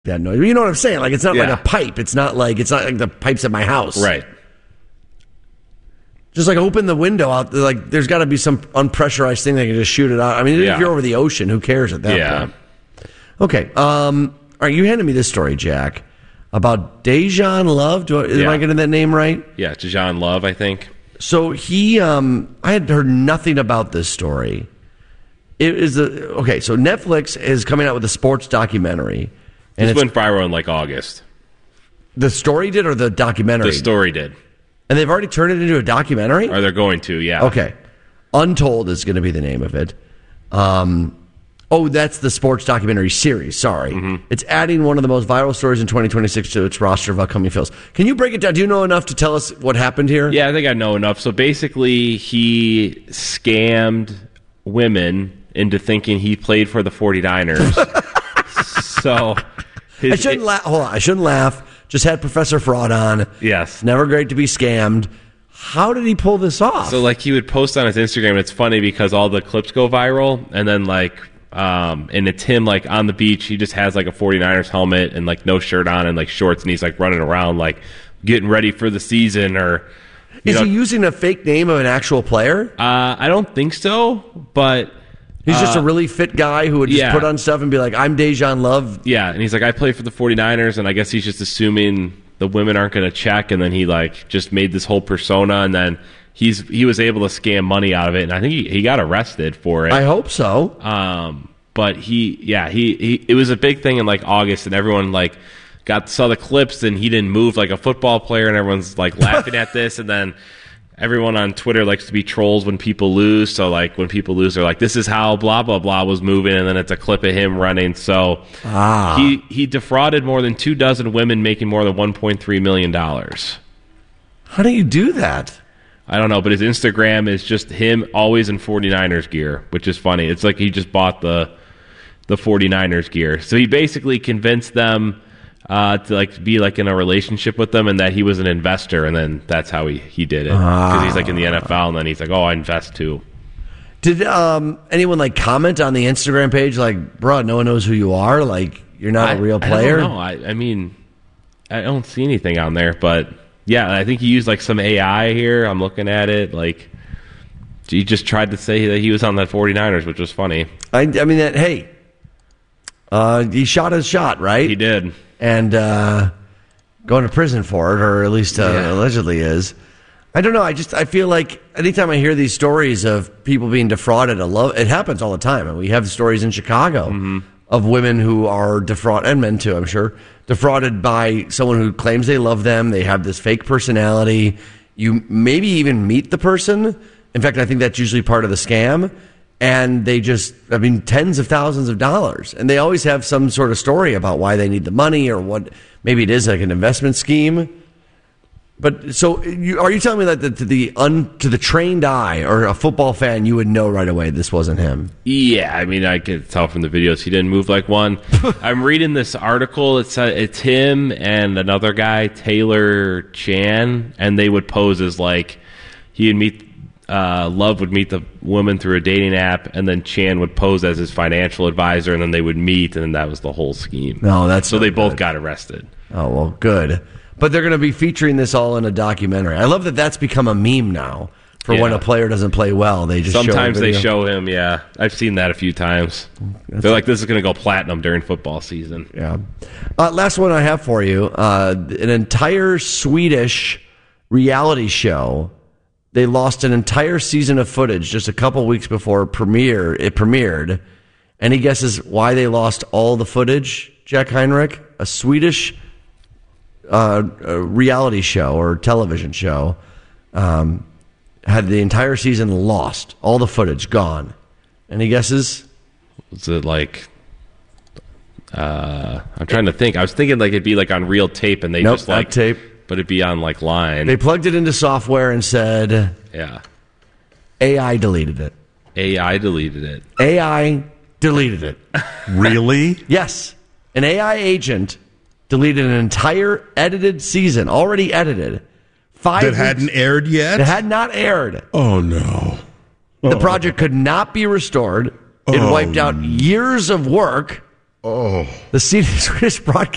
that noise. You know what I'm saying? Like it's not like a pipe. It's not like the pipes at my house. Right. Just like open the window out. Like there's got to be some unpressurized thing that can just shoot it out. I mean, if you're over the ocean, who cares at that point? Okay. All right. You handed me this story, Jack, about Dejan Love. Am I getting that name right? Yeah, Dejan Love, I think. So he, I had heard nothing about this story. It is so Netflix is coming out with a sports documentary. And This went viral in like August. The story did or the documentary? The story did. And they've already turned it into a documentary? Or they're going to, yeah. Okay. Untold is going to be the name of it. That's the sports documentary series. Sorry. Mm-hmm. It's adding one of the most viral stories in 2026 to its roster of upcoming films. Can you break it down? Do you know enough to tell us what happened here? Yeah, I think I know enough. So basically, he scammed women into thinking he played for the 49ers. So I shouldn't laugh. Hold on. I shouldn't laugh. Just had Professor Fraud on. Yes. Never great to be scammed. How did he pull this off? So like he would post on his Instagram, and it's funny because all the clips go viral, and then and it's him like on the beach. He just has like a 49ers helmet and like no shirt on and like shorts, and he's like running around like getting ready for the season. Or is he using a fake name of an actual player? I don't think so, but he's just a really fit guy who would just put on stuff and be like, I'm Dejan Love. Yeah, and he's like, I play for the 49ers, and I guess he's just assuming the women aren't going to check, and then he like just made this whole persona, and then he was able to scam money out of it, and I think he got arrested for it. I hope so. But it was a big thing in like August, and everyone like saw the clips, and he didn't move like a football player, and everyone's like laughing at this, and then everyone on Twitter likes to be trolls when people lose. So like when people lose, they're like, this is how blah blah blah was moving, and then it's a clip of him running. So he defrauded more than 24 women, making more than $1.3 million. How do you do that? I don't know, but his Instagram is just him always in 49ers gear, which is funny. It's like he just bought the 49ers gear. So he basically convinced them to like be like in a relationship with them, and that he was an investor, and then that's how he did it, because he's like in the NFL, and then he's like, oh, I invest too. Did anyone like comment on the Instagram page like, bro, no one knows who you are, like you're not a real player? I don't know. I mean, I don't see anything on there, but yeah, I think he used like some AI here. I'm looking at it, like he just tried to say that he was on that 49ers, which was funny. I mean that, hey, he shot his shot, right? He did. And going to prison for it, or at least allegedly is. I don't know. I feel like anytime I hear these stories of people being defrauded, it happens all the time. And we have stories in Chicago of women who are defrauded, and men too, I'm sure, defrauded by someone who claims they love them. They have this fake personality. You maybe even meet the person. In fact, I think that's usually part of the scam. And they tens of thousands of dollars. And they always have some sort of story about why they need the money, or what, maybe it is like an investment scheme. But so are you telling me that to the trained eye or a football fan, you would know right away this wasn't him? Yeah, I mean, I could tell from the videos he didn't move like one. I'm reading this article. It's him and another guy, Taylor Chan, and they would pose as like he'd meet. Love would meet the woman through a dating app, and then Chan would pose as his financial advisor, and then they would meet, and then that was the whole scheme. No, that's so they both got arrested. Oh, well, good. But they're going to be featuring this all in a documentary. I love that that's become a meme now for when a player doesn't play well. They just sometimes they show him. Yeah, I've seen that a few times. They're like, this is going to go platinum during football season. Yeah. Last one I have for you: an entire Swedish reality show. They lost an entire season of footage just a couple weeks before it premiered. Any guesses why they lost all the footage, Jack Heinrich? A Swedish reality show or television show had the entire season lost. All the footage gone. Any guesses? Was it like... I'm trying to think. I was thinking like it'd be like on real tape, and they just like... Not tape. But it'd be on like line. They plugged it into software and said, AI deleted it. AI deleted it. AI deleted it. Really? Yes. An AI agent deleted an entire edited season, already edited. 5 weeks. That hadn't aired yet? That had not aired. Oh, no. The project could not be restored. It wiped out years of work. Oh. The Swedish broadcast